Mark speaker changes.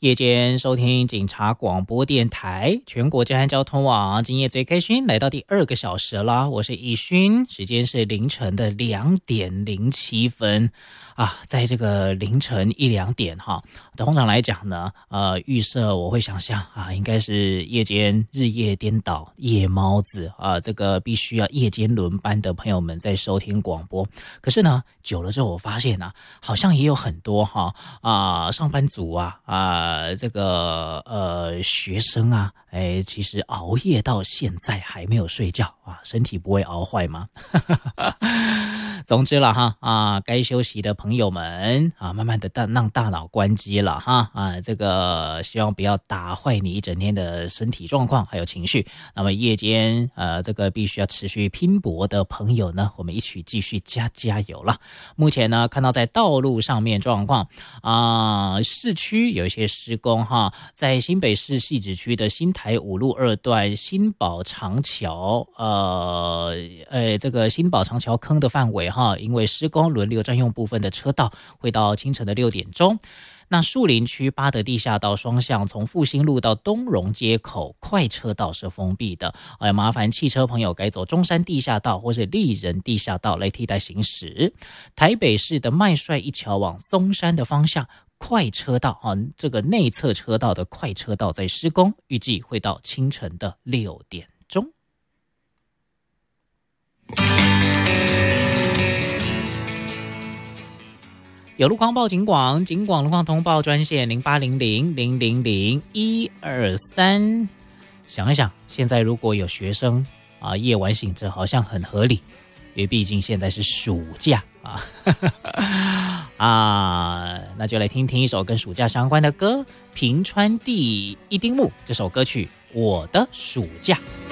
Speaker 1: 夜间收听警察广播电台，全国治安交通网，今夜最开心，来到第2个小时了。我是易勋，时间是凌晨的2点07分啊。在这个凌晨1、2点哈，通常来讲呢，预设我会想象啊，应该是夜间日夜颠倒、夜猫子啊，这个必须要夜间轮班的朋友们在收听广播。可是呢，久了之后我发现啊，好像也有很多上班族这个学生啊，其实熬夜到现在还没有睡觉啊，身体不会熬坏吗？总之了哈该休息的朋友们啊，慢慢的让大脑关机了这个希望不要打坏你一整天的身体状况还有情绪。那么夜间这个必须要持续拼搏的朋友呢，我们一起继续加油了。目前呢，看到在道路上面状况市区有一些施工在新北市汐止区的新台5路2段新宝长桥这个新宝长桥坑的范围因为施工轮流占用部分的车道，会到清晨的6点钟。那树林区八德地下道双向从复兴路到东荣街口快车道是封闭的，麻烦汽车朋友改走中山地下道或是丽人地下道来替代行驶。台北市的麦帅一桥往松山的方向快车道这个内侧车道的快车道在施工，预计会到清晨的6点钟。有路况报警广路况通报专线0800000123。想一想，现在如果有学生夜晚醒着，好像很合理，因为毕竟现在是暑假那就来听听一首跟暑假相关的歌，平川第一丁目这首歌曲《我的暑假》。